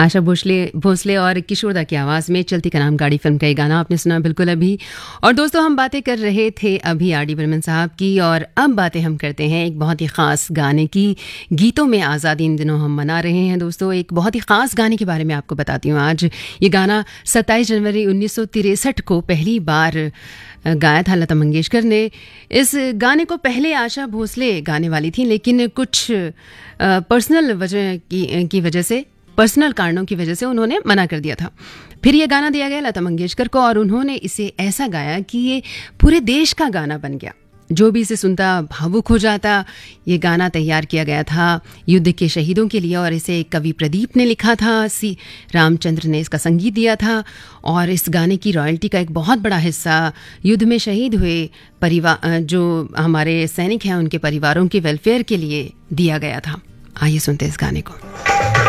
आशा भोसले और किशोरदा की आवाज़ में चलती का नाम गाड़ी फिल्म का ये गाना आपने सुना बिल्कुल अभी। और दोस्तों, हम बातें कर रहे थे अभी आर डी बर्मन साहब की, और अब बातें हम करते हैं एक बहुत ही ख़ास गाने की। गीतों में आज़ादी इन दिनों हम मना रहे हैं दोस्तों। एक बहुत ही ख़ास गाने के बारे में आपको बताती हूँ आज। ये गाना 27 जनवरी 1963 को पहली बार गाया था लता मंगेशकर ने। इस गाने को पहले आशा भोसले गाने वाली थी, लेकिन कुछ पर्सनल वजह से, पर्सनल कारणों की वजह से उन्होंने मना कर दिया था। फिर ये गाना दिया गया लता मंगेशकर को, और उन्होंने इसे ऐसा गाया कि ये पूरे देश का गाना बन गया। जो भी इसे सुनता भावुक हो जाता। ये गाना तैयार किया गया था युद्ध के शहीदों के लिए, और इसे कवि प्रदीप ने लिखा था। सी रामचंद्र ने इसका संगीत दिया था, और इस गाने की रॉयल्टी का एक बहुत बड़ा हिस्सा युद्ध में शहीद हुए परिवार, जो हमारे सैनिक हैं, उनके परिवारों के वेलफेयर के लिए दिया गया था। आइए सुनते हैं इस गाने को।